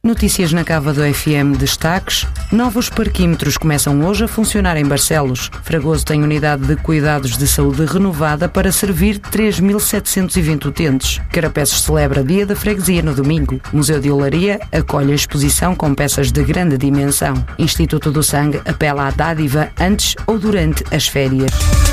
Notícias na Cava do FM, destaques. Novos parquímetros começam hoje a funcionar em Barcelos. Fragoso tem unidade de cuidados de saúde renovada para servir 3.720 utentes. Carapeços celebra Dia da Freguesia no domingo. Museu de Olaria acolhe a exposição com peças de grande dimensão. Instituto do Sangue apela à dádiva antes ou durante as férias.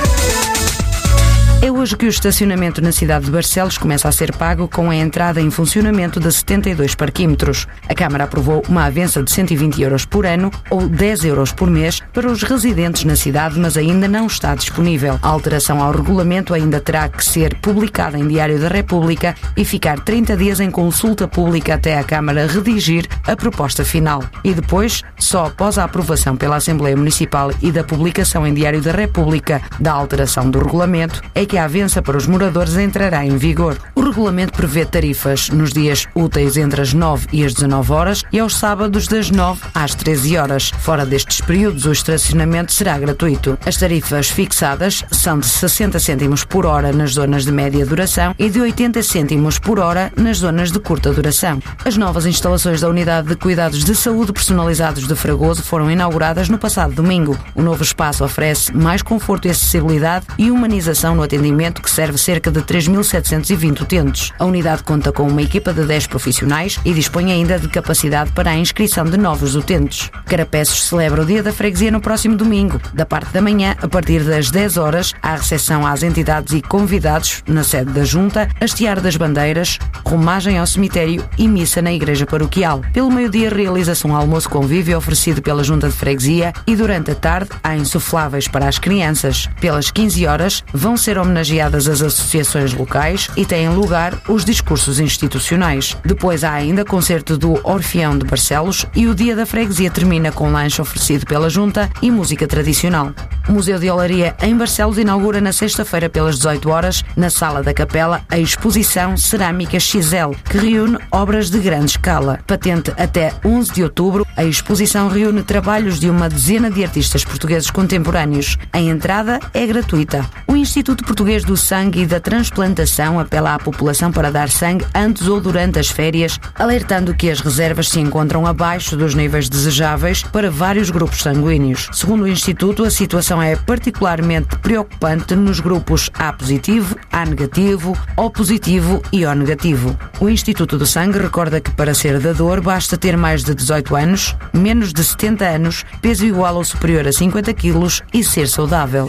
É hoje que o estacionamento na cidade de Barcelos começa a ser pago com a entrada em funcionamento de 72 parquímetros. A Câmara aprovou uma avença de 120 euros por ano ou 10 euros por mês para os residentes na cidade, mas ainda não está disponível. A alteração ao regulamento ainda terá que ser publicada em Diário da República e ficar 30 dias em consulta pública até a Câmara redigir a proposta final. E depois, só após a aprovação pela Assembleia Municipal e da publicação em Diário da República da alteração do regulamento, é que a avença para os moradores entrará em vigor. O regulamento prevê tarifas nos dias úteis entre as 9 e as 19 horas e aos sábados das 9 às 13 horas. Fora destes períodos, o estacionamento será gratuito. As tarifas fixadas são de 60 cêntimos por hora nas zonas de média duração e de 80 cêntimos por hora nas zonas de curta duração. As novas instalações da Unidade de Cuidados de Saúde Personalizados de Fragoso foram inauguradas no passado domingo. O novo espaço oferece mais conforto e acessibilidade e humanização no atendimento que serve cerca de 3.720 utentes. A unidade conta com uma equipa de 10 profissionais e dispõe ainda de capacidade para a inscrição de novos utentes. Carapeços celebra o Dia da Freguesia no próximo domingo. Da parte da manhã, a partir das 10 horas, há recepção às entidades e convidados na sede da Junta, hastear das bandeiras, romagem ao cemitério e missa na igreja paroquial. Pelo meio-dia, realiza-se um almoço convívio oferecido pela Junta de Freguesia e durante a tarde há insufláveis para as crianças. Pelas 15 horas, vão ser homenageadas as associações locais e têm lugar os discursos institucionais. Depois há ainda concerto do Orfeão de Barcelos e o Dia da Freguesia termina com lanche oferecido pela Junta e música tradicional. O Museu de Olaria em Barcelos inaugura na sexta-feira pelas 18 horas, na Sala da Capela, a exposição Cerâmica XL, que reúne obras de grande escala. Patente até 11 de outubro, a exposição reúne trabalhos de uma dezena de artistas portugueses contemporâneos. A entrada é gratuita. O Instituto Português do Sangue e da Transplantação apela à população para dar sangue antes ou durante as férias, alertando que as reservas se encontram abaixo dos níveis desejáveis para vários grupos sanguíneos. Segundo o Instituto, a situação é particularmente preocupante nos grupos A positivo, A negativo, O positivo e O negativo. O Instituto do Sangue recorda que para ser dador basta ter mais de 18 anos, menos de 70 anos, peso igual ou superior a 50 quilos e ser saudável.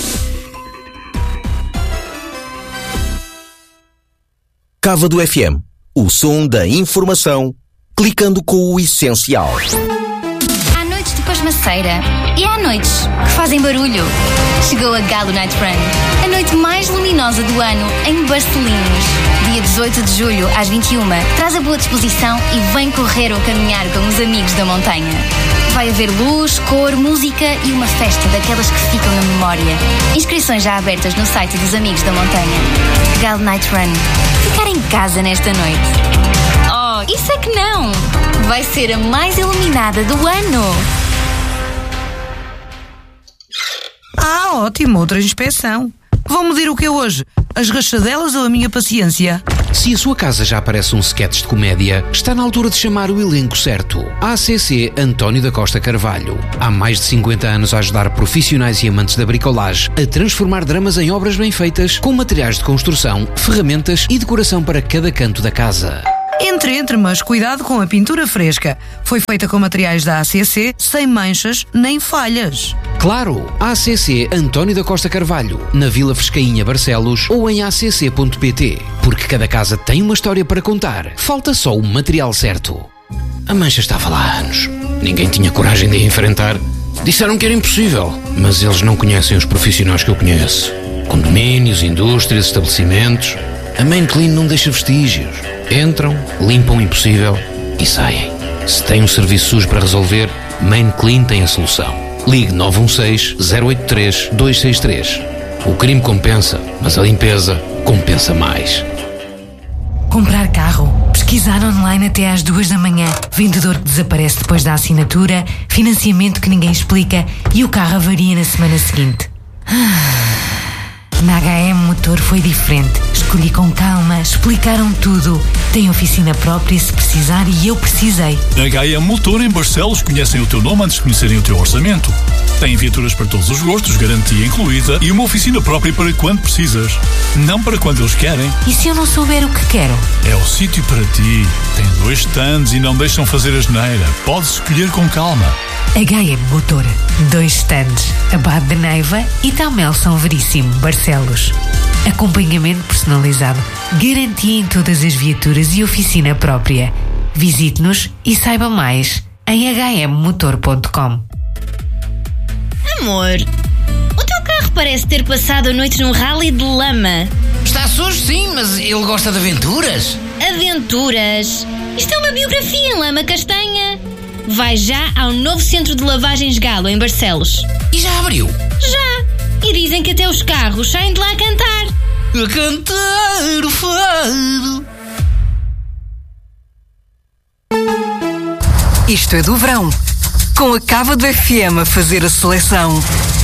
Cava do FM, o som da informação, clicando com o essencial. Há noites de pasmaceira e há noites que fazem barulho. Chegou a Galo Night Run, a noite mais luminosa do ano em Barcelinhos. Dia 18 de julho, às 21, traz a boa disposição e vem correr ou caminhar com os amigos da montanha. Vai haver luz, cor, música e uma festa daquelas que ficam na memória. Inscrições já abertas no site dos Amigos da Montanha. Galo Night Run. Ficar em casa nesta noite. Oh, isso é que não! Vai ser a mais iluminada do ano. Ah, ótimo, outra inspeção. Vão medir o que é hoje? As rachadelas ou a minha paciência? Se a sua casa já parece um sketch de comédia, está na altura de chamar o elenco certo. ACC António da Costa Carvalho. Há mais de 50 anos a ajudar profissionais e amantes da bricolage a transformar dramas em obras bem feitas, com materiais de construção, ferramentas e decoração para cada canto da casa. Entre, mas cuidado com a pintura fresca. Foi feita com materiais da ACC, sem manchas nem falhas. Claro, ACC António da Costa Carvalho, na Vila Frescainha, Barcelos, ou em acc.pt. Porque cada casa tem uma história para contar. Falta só o material certo. A mancha estava lá há anos. Ninguém tinha coragem de a enfrentar. Disseram que era impossível, mas eles não conhecem os profissionais que eu conheço. Condomínios, indústrias, estabelecimentos. A Main Clean não deixa vestígios. Entram, limpam o impossível e saem. Se tem um serviço sujo para resolver, Main Clean tem a solução. Ligue 916-083-263. O crime compensa, mas a limpeza compensa mais. Comprar carro, pesquisar online até às 2 da manhã, vendedor que desaparece depois da assinatura, financiamento que ninguém explica e o carro avaria na semana seguinte. Na HM Motor foi diferente. Escolhi com calma, explicaram tudo. Tem oficina própria se precisar e eu precisei. A HM Motor em Barcelos conhecem o teu nome antes de conhecerem o teu orçamento. Tem viaturas para todos os gostos, garantia incluída e uma oficina própria para quando precisas. Não para quando eles querem. E se eu não souber o que quero? É o sítio para ti. Tem 2 stands e não deixam fazer asneira. Podes escolher com calma. HM Motor. 2 stands. Abade de Neiva e Tamel São Veríssimo, Barcelos. Acompanhamento personalizado. Garantia em todas as viaturas e oficina própria. Visite-nos e saiba mais em hmmotor.com. Amor, o teu carro parece ter passado a noite num rally de lama. Está sujo, sim, mas ele gosta de aventuras. Aventuras? Isto é uma biografia em lama castanha. Vai já ao novo centro de lavagens Galo, em Barcelos. E já abriu? Já! E dizem que até os carros saem de lá a cantar. A cantar o fado. Isto é do verão. Com a Cava do FM a fazer a seleção.